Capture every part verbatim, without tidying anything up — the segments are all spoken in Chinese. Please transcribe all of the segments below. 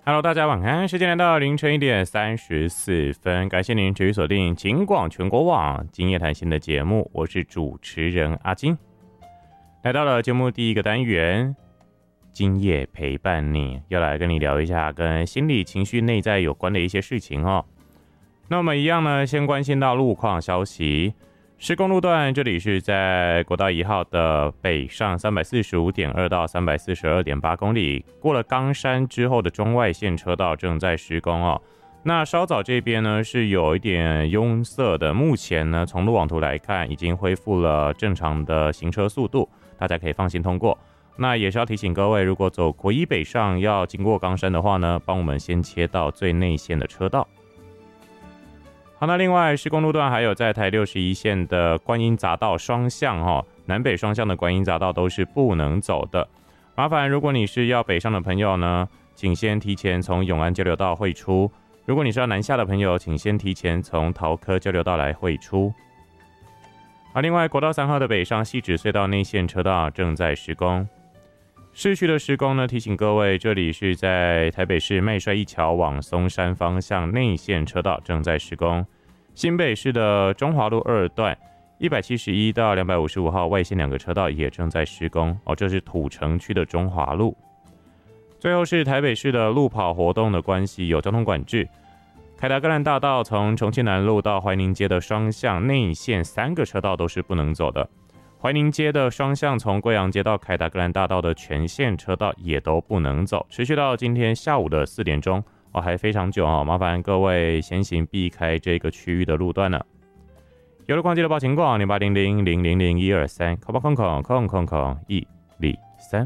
Hello， 大家晚安，时间来到凌晨一点三十四分，感谢您持续锁定警广全国网今夜谈心的节目，我是主持人阿金，来到了节目第一个单元，今夜陪伴你，要来跟你聊一下跟心理情绪内在有关的一些事情哦。那我们一样呢，先关心到路况消息。施工路段，这里是在国道一号的北上 三百四十五点二 到 三百四十二点八 公里，过了冈山之后的中外线车道正在施工哦。那稍早这边呢是有一点拥塞的，目前呢从路网图来看，已经恢复了正常的行车速度，大家可以放心通过。那也是要提醒各位，如果走国一北上要经过冈山的话呢，帮我们先切到最内线的车道。好，那另外施工路段还有在台六十一线的观音匝道双向哦，南北双向的观音匝道都是不能走的。麻烦如果你是要北上的朋友呢，请先提前从永安交流道汇出；如果你是要南下的朋友，请先提前从桃科交流道来汇出。好，另外国道三号的北上汐止隧道内线车道正在施工。市区的施工呢，提醒各位，这里是在台北市麦帅一桥往松山方向内线车道正在施工。新北市的中华路二段一百七十一到两百五十五号外线两个车道也正在施工哦，这是土城区的中华路。最后是台北市的路跑活动的关系有交通管制，凯达格兰大道从重庆南路到怀宁街的双向内线三个车道都是不能走的。怀宁街的双向从贵阳街到凯达格兰大道的全线车道也都不能走，持续到今天下午的四点钟哦，还非常久哦，麻烦各位先行避开这个区域的路段呢。有了逛街的报情况，零八零零零零零一二三，空空空空空空一零三。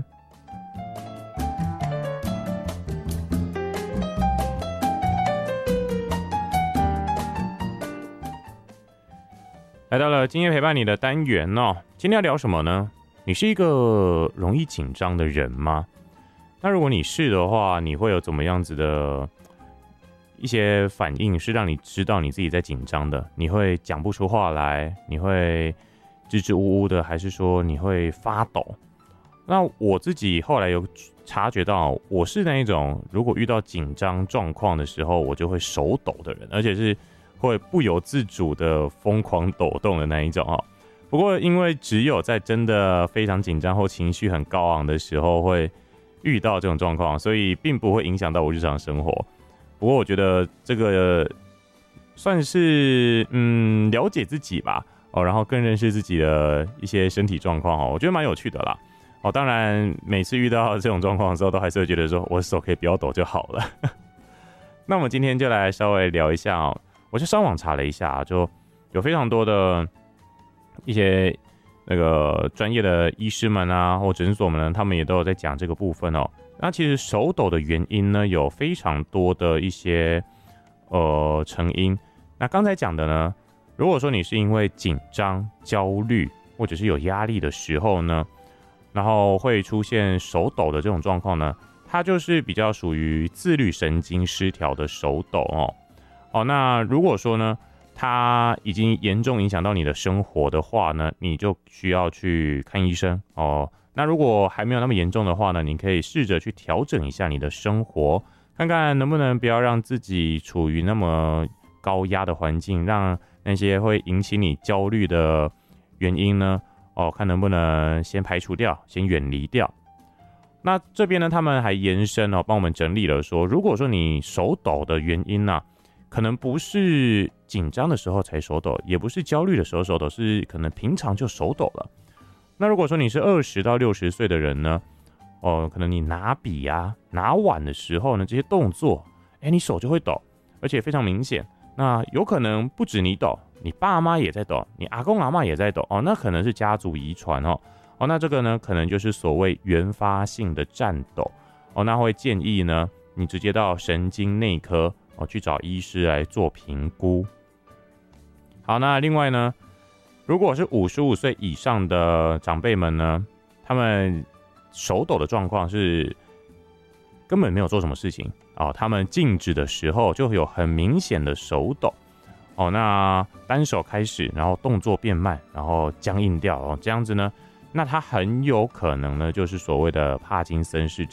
来到了今夜陪伴你的单元哦，今天要聊什么呢？你是一个容易紧张的人吗？那如果你是的话，你会有怎么样子的一些反应是让你知道你自己在紧张的？你会讲不出话来，你会支支吾吾的，还是说你会发抖？那我自己后来有察觉到，我是那一种如果遇到紧张状况的时候，我就会手抖的人，而且是会不由自主的疯狂抖动的那一种哦。不过因为只有在真的非常紧张或情绪很高昂的时候会遇到这种状况，所以并不会影响到我日常生活。不过我觉得这个算是嗯了解自己吧哦，然后更认识自己的一些身体状况哦，我觉得蛮有趣的啦哦。当然每次遇到这种状况的时候，都还是会觉得说我手可以不要抖就好了。那我们今天就来稍微聊一下哦。我就上网查了一下，就有非常多的一些那个专业的医师们啊，或诊所们呢，他们也都有在讲这个部分哦。那其实手抖的原因呢，有非常多的一些呃成因。那刚才讲的呢，如果说你是因为紧张、焦虑或者是有压力的时候呢，然后会出现手抖的这种状况呢，它就是比较属于自律神经失调的手抖哦。哦，那如果说呢，它已经严重影响到你的生活的话呢，你就需要去看医生哦。那如果还没有那么严重的话呢，你可以试着去调整一下你的生活，看看能不能不要让自己处于那么高压的环境，让那些会引起你焦虑的原因呢，哦，看能不能先排除掉，先远离掉。那这边呢，他们还延伸哦，帮我们整理了说，如果说你手抖的原因呢、啊，可能不是紧张的时候才手抖，也不是焦虑的时候手抖，是可能平常就手抖了。那如果说你是二十到六十岁的人呢，哦，可能你拿笔啊、拿碗的时候呢，这些动作，哎，你手就会抖，而且非常明显。那有可能不止你抖，你爸妈也在抖，你阿公阿嬷也在抖哦，那可能是家族遗传哦。哦，那这个呢，可能就是所谓原发性的颤抖哦。那会建议呢，你直接到神经内科哦去找医师来做评估。好，那另外呢，如果是五十五岁以上的长辈们呢，他们手抖的状况是根本没有做什么事情哦，他们静止的时候就有很明显的手抖哦。那单手开始，然后动作变慢，然后僵硬掉哦，这样子呢，那它很有可能呢就是所谓的帕金森氏症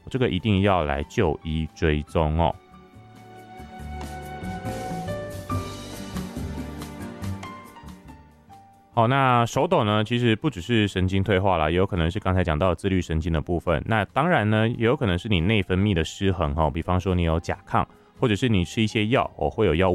这个一定要来就医追踪哦。好，那手抖呢，其实不只是神经退化啦，也有可能是刚才讲到的自律神经的部分。那当然呢，也有可能是你内分泌的失衡哦，比方说你有甲亢，或者是你吃一些药哦，会有药物